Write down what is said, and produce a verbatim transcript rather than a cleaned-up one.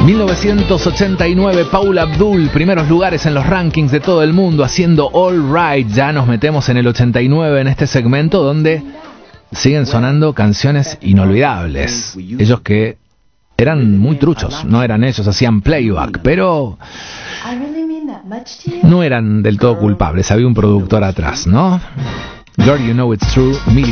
mil novecientos ochenta y nueve, Paula Abdul, primeros lugares en los rankings de todo el mundo, haciendo All Right. Ya nos metemos en el ochenta y nueve en este segmento donde siguen sonando canciones inolvidables. Ellos que eran muy truchos, no eran ellos, hacían playback, pero no eran del todo culpables, había un productor atrás, ¿no? Girl, You Know It's True, Milli